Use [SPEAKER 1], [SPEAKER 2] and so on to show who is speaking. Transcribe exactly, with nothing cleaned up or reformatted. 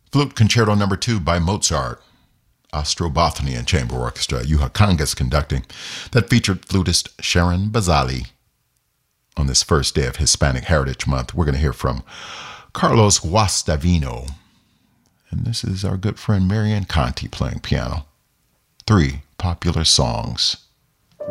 [SPEAKER 1] Flute Concerto Number Two by Mozart, Ostrobothnian Chamber Orchestra, Juha Kangas conducting. That featured flutist Sharon Bazali. On this first day of Hispanic Heritage Month, we're going to hear from Carlos Guastavino. And this is our good friend Marianne Conti playing piano. Three popular songs.